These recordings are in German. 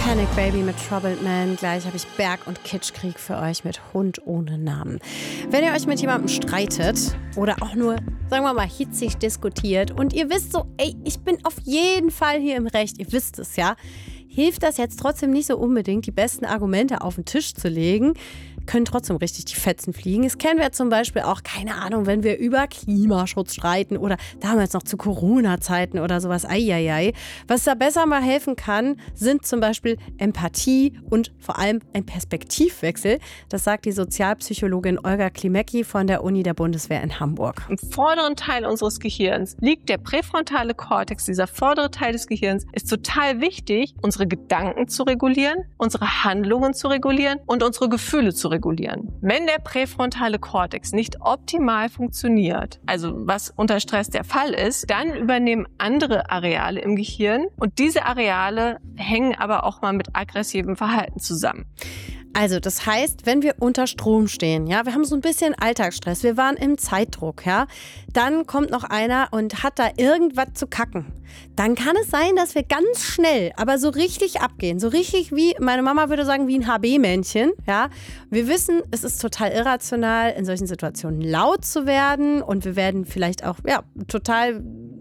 Panic Baby mit Troubled Man. Gleich habe ich Berg- und Kitschkrieg für euch mit Hund ohne Namen. Wenn ihr euch mit jemandem streitet oder auch nur, sagen wir mal, hitzig diskutiert und ihr wisst so, ey, ich bin auf jeden Fall hier im Recht, ihr wisst es ja, hilft das jetzt trotzdem nicht so unbedingt, die besten Argumente auf den Tisch zu legen. Können trotzdem richtig die Fetzen fliegen. Das kennen wir zum Beispiel auch, keine Ahnung, wenn wir über Klimaschutz streiten oder damals noch zu Corona-Zeiten oder sowas. Eieiei. Was da besser mal helfen kann, sind zum Beispiel Empathie und vor allem ein Perspektivwechsel. Das sagt die Sozialpsychologin Olga Klimecki von der Uni der Bundeswehr in Hamburg. Im vorderen Teil unseres Gehirns liegt der präfrontale Kortex. Dieser vordere Teil des Gehirns ist total wichtig, unsere Gedanken zu regulieren, unsere Handlungen zu regulieren und unsere Gefühle zu regulieren. Wenn der präfrontale Kortex nicht optimal funktioniert, also was unter Stress der Fall ist, dann übernehmen andere Areale im Gehirn und diese Areale hängen aber auch mal mit aggressivem Verhalten zusammen. Also das heißt, wenn wir unter Strom stehen, ja, wir haben so ein bisschen Alltagsstress, wir waren im Zeitdruck, ja, dann kommt noch einer und hat da irgendwas zu kacken. Dann kann es sein, dass wir ganz schnell, aber so richtig abgehen, so richtig wie, meine Mama würde sagen, wie ein HB-Männchen, ja. Wir wissen, es ist total irrational, in solchen Situationen laut zu werden und wir werden vielleicht auch, ja, total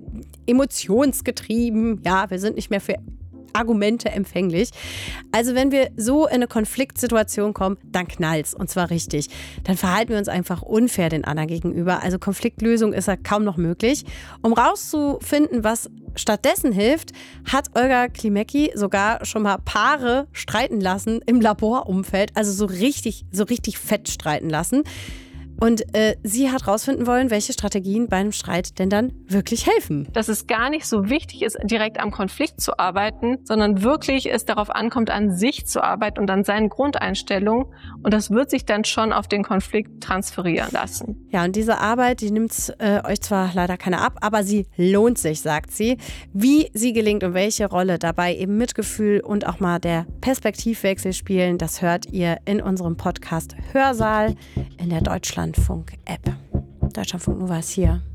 emotionsgetrieben, ja, wir sind nicht mehr für Argumente empfänglich. Also wenn wir so in eine Konfliktsituation kommen, dann knallt's und zwar richtig. Dann verhalten wir uns einfach unfair den anderen gegenüber. Also Konfliktlösung ist ja kaum noch möglich. Um rauszufinden, was stattdessen hilft, hat Olga Klimecki sogar schon mal Paare streiten lassen im Laborumfeld, also so richtig fett streiten lassen. Und sie hat rausfinden wollen, welche Strategien bei einem Streit denn dann wirklich helfen. Dass es gar nicht so wichtig ist, direkt am Konflikt zu arbeiten, sondern wirklich es darauf ankommt, an sich zu arbeiten und an seinen Grundeinstellungen. Und das wird sich dann schon auf den Konflikt transferieren lassen. Ja, und diese Arbeit, die nimmt euch zwar leider keiner ab, aber sie lohnt sich, sagt sie. Wie sie gelingt und welche Rolle dabei eben Mitgefühl und auch mal der Perspektivwechsel spielen, das hört ihr in unserem Podcast Hörsaal in der Deutschlandfunk-App. Deutschlandfunk Nova ist hier.